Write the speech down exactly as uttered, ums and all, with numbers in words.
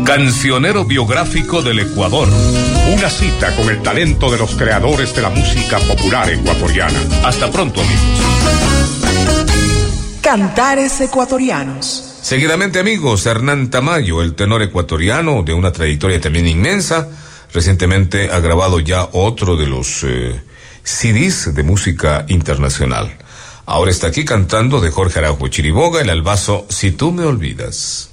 Cancionero biográfico del Ecuador. Una cita con el talento de los creadores de la música popular ecuatoriana. Hasta pronto, amigos. Cantares ecuatorianos. Seguidamente, amigos, Hernán Tamayo, el tenor ecuatoriano de una trayectoria también inmensa. Recientemente ha grabado ya otro de los eh, C Ds de música internacional. Ahora está aquí cantando de Jorge Araujo Chiriboga, el albazo Si tú me olvidas.